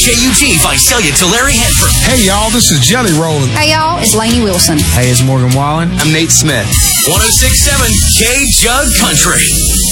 KUG, Visalia, Tulare, Hanford. Hey, y'all, this is Jelly Roll. Hey, y'all, it's Lainey Wilson. Hey, it's Morgan Wallen. I'm Nate Smith. 106.7 K-Jug Country.